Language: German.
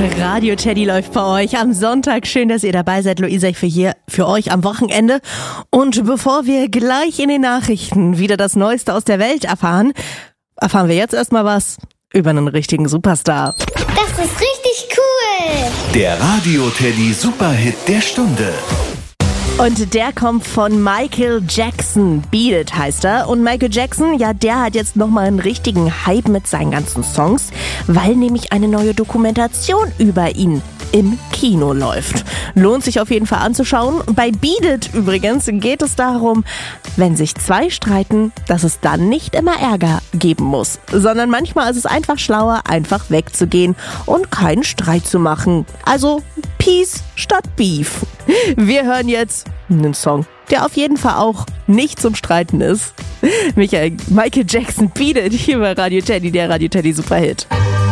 Radio Teddy läuft bei euch am Sonntag. Schön, dass ihr dabei seid. Luisa, ich bin hier für euch am Wochenende. Und bevor wir gleich in den Nachrichten wieder das Neueste aus der Welt erfahren wir jetzt erstmal was über einen richtigen Superstar. Das ist richtig cool! Der Radio Teddy Superhit der Stunde. Und der kommt von Michael Jackson. Beat It heißt er. Und Michael Jackson, ja, der hat jetzt nochmal einen richtigen Hype mit seinen ganzen Songs, weil nämlich eine neue Dokumentation über ihn im Kino läuft. Lohnt sich auf jeden Fall anzuschauen. Bei Beat It übrigens geht es darum, wenn sich zwei streiten, dass es dann nicht immer Ärger geben muss, sondern manchmal ist es einfach schlauer, einfach wegzugehen und keinen Streit zu machen. Also Peace statt Beef. Wir hören jetzt einen Song, der auf jeden Fall auch nicht zum Streiten ist. Michael Jackson, Beat It hier bei Radio Teddy, der Radio Teddy Superhit.